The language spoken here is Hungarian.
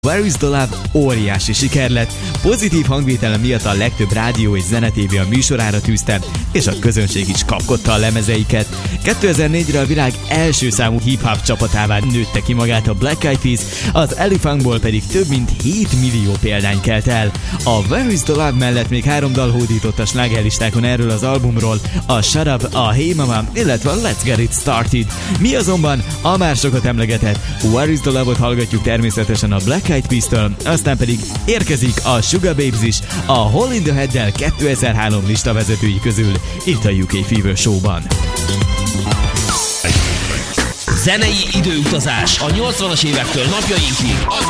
Where is the Love óriási siker lett, pozitív hangvétele miatt a legtöbb rádió és zenetévé a műsorára tűzte, és a közönség is kapkodta a lemezeiket. 2004-re a világ első számú hip-hop csapatává nőtte ki magát a Black Eyed Peas, az Elephantból pedig több mint 7 millió példány kelt el. A Where is the Love mellett még 3 dal hódított a slágerlistákon erről az albumról, a Shut Up, a Hey Mama, illetve a Let's Get It Started. Mi azonban a már sokat emlegetett Where is the Love-ot hallgatjuk természetesen a Black Eyed Peas-től, aztán pedig érkezik a Sugar Babes is a Hole in the Head-del 2003 listavezetői közül itt a UK Fever Show-ban. Zenei időutazás a 80-as évektől napjainkig az